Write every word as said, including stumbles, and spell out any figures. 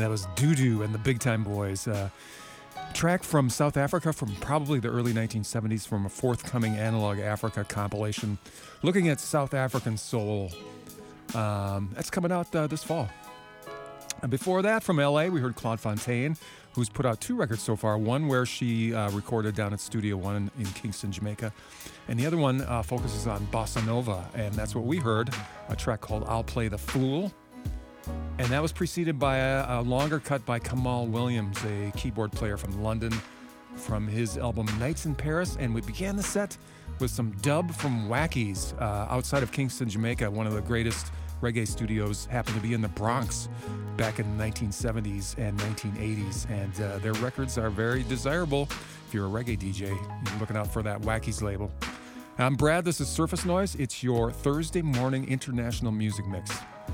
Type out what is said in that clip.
That was Doo-Doo and the Big Time Boys. Uh, track from South Africa from probably the early nineteen seventies from a forthcoming Analog Africa compilation looking at South African soul. Um, that's coming out uh, this fall. And before that, from L A, we heard Claude Fontaine, who's put out two records so far. One where she uh, recorded down at Studio One in, in Kingston, Jamaica. And the other one uh, focuses on bossa nova. And that's what we heard, a track called I'll Play the Fool. And that was preceded by a, a longer cut by Kamal Williams, a keyboard player from London, from his album Nights in Paris. And we began the set with some dub from Wackies uh, outside of Kingston, Jamaica. One of the greatest reggae studios happened to be in the Bronx back in the nineteen seventies and nineteen eighties. And uh, their records are very desirable if you're a reggae D J. You're looking out for that Wackies label. I'm Brad. This is Surface Noise. It's your Thursday morning international music mix.